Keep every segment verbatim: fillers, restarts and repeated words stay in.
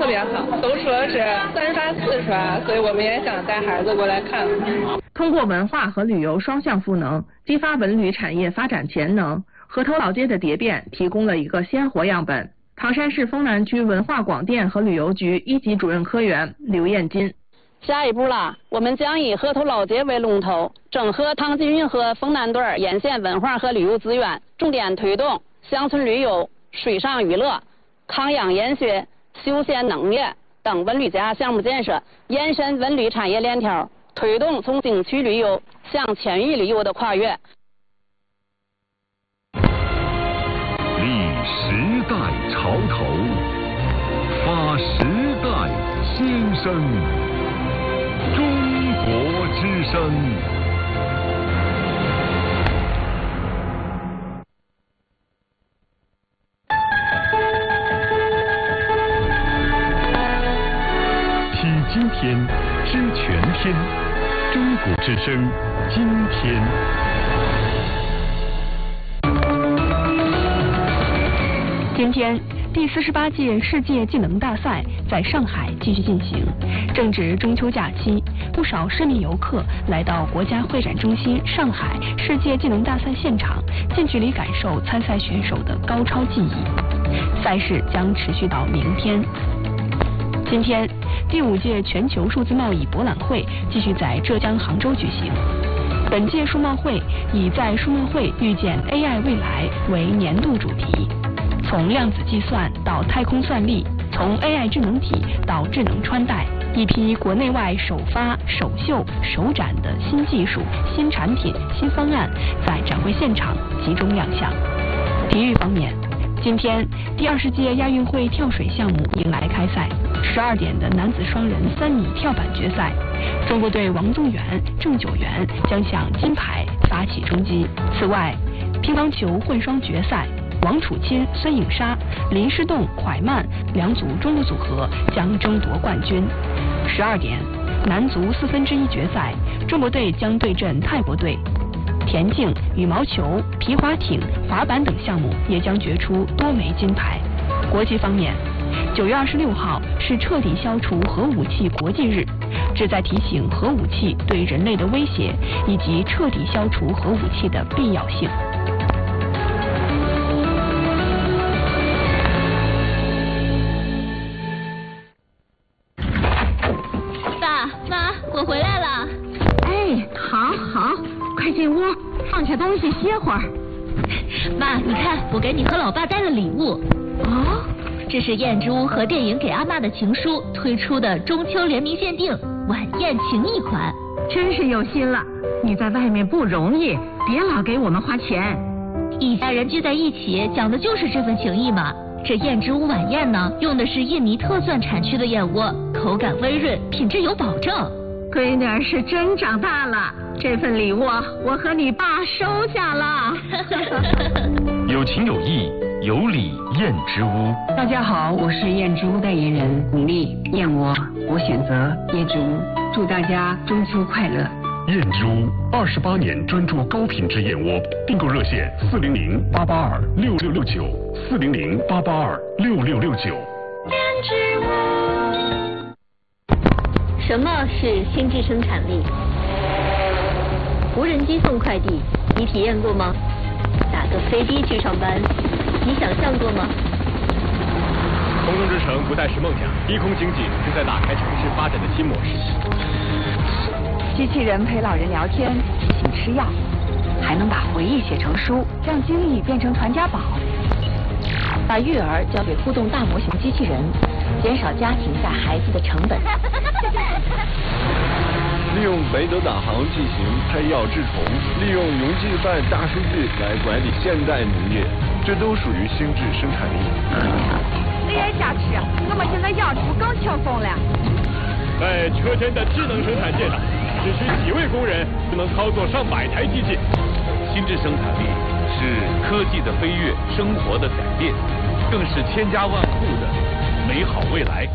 别好，都说是三刷四刷，所以我们也想带孩子过来看。 通过文化和旅游双向赋能，激发文旅产业发展潜能。河头老街的蝶变提供了一个鲜活样本。唐山市丰南区文化广电和旅游局一级主任科员刘艳金。 下一步啦，我们将以河头老街为龙头，整合唐津运河丰南段沿线文化和旅游资源，重点推动乡村旅游、水上娱乐、康养研学、休闲农业等文旅加项目建设，延伸文旅产业链条，推动从景区旅游向全域旅游的跨越。 立时代潮头，发时代新声。中国之声。听今天，知全天。中国之声，今天。 今天，第四十八届世界技能大赛在上海继续进行。正值中秋假期，不少市民游客来到国家会展中心上海世界技能大赛现场，近距离感受参赛选手的高超技艺。赛事将持续到明天。今天，第五届全球数字贸易博览会继续在浙江杭州举行。本届数贸会以在数贸会遇见 A I 未来为年度主题。从量子计算到太空算力，从 A I 智能体到智能穿戴，一批国内外首发、首秀、首展的新技术、新产品、新方案在展会现场集中亮相。体育方面，今天第二十届亚运会跳水项目迎来开赛，十二点的男子双人三米跳板决赛，中国队王宗源、郑九元将向金牌发起冲击。此外，乒乓球混双决赛，王楚钦、孙颖莎、林诗栋、蒯曼两组中国组合将争夺冠军。十二点，男足四分之一决赛，中国队将对阵泰国队。田径、羽毛球、皮划艇、滑板等项目也将决出多枚金牌。国际方面，九月二十六号是彻底消除核武器国际日，旨在提醒核武器对人类的威胁以及彻底消除核武器的必要性。 我回来了。 哎，好好，快进屋，放下东西歇会儿。 妈，你看，我给你和老爸带了礼物。 哦， 这是燕之屋和电影给阿嬷的情书推出的中秋联名限定晚宴情谊款。 真是有心了，你在外面不容易，别老给我们花钱。 一家人聚在一起，讲的就是这份情谊嘛。这燕之屋晚宴呢，用的是印尼特钻产区的燕窝，口感温润，品质有保证。 闺女儿是真长大了，这份礼物我和你爸收下了。 有情有义，有礼燕之屋。 大家好，我是燕之屋代言人巩俐，燕窝我选择燕之屋，祝大家中秋快乐。 燕之屋二十八年专注高品质燕窝，订购热线四零零八八二六六六九四零零八八二六六六九。 燕之屋。什么是心智生产力？无人机送快递，你体验过吗？打个飞的去上班，你想象过吗？ 空中之城不再是梦想，低空经济正在打开城市发展的新模式。 机器人陪老人聊天，提醒吃药，还能把回忆写成书，让经历变成传家宝。把育儿交给互动大模型机器人，减少家庭下孩子的成本。 利用北斗导航进行拍药治虫，利用云计算大数据来管理现代农业，这都属于心智生产力。 这样下去，我们现在要出更轻松了。 在车间的智能生产线上，只需几位工人就能操作上百台机器。 心智生产力是科技的飞跃，生活的改变，更是千家万户的美好未来。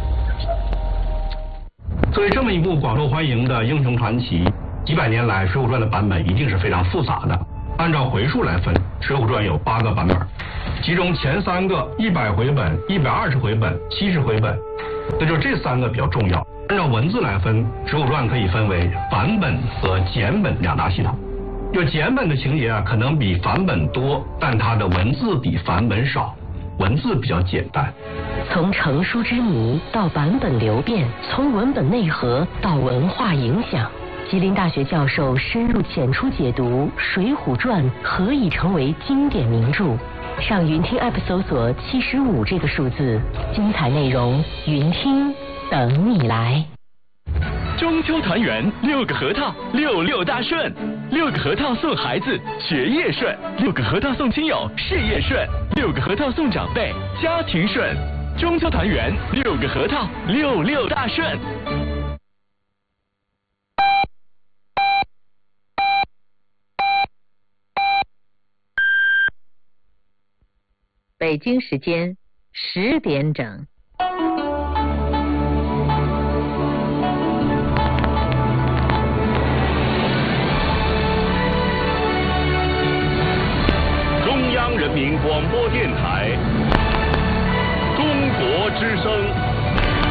作为这么一部广受欢迎的英雄传奇，几百年来《水浒传》的版本一定是非常复杂的。按照回数来分，《水浒传》有八个版本，其中前三个一百回本、一百二十回本、七十回本， 那就这三个比较重要。按照文字来分，《水浒传》可以分为繁本和简本两大系统。就简本的情节啊，可能比繁本多，但它的文字比繁本少，文字比较简单。 从成书之谜到版本流变，从文本内核到文化影响，吉林大学教授深入浅出解读《水浒传》何以成为经典名著。上云听 App 搜索七十五这个数字，精彩内容云听等你来。 中秋团圆，六个核桃，六六大顺。六个核桃送孩子，学业顺；六个核桃送亲友，事业顺；六个核桃送长辈，家庭顺。中秋团圆，六个核桃，六六大顺。 北京时间十点整。 中央人民广播电台，中国之声。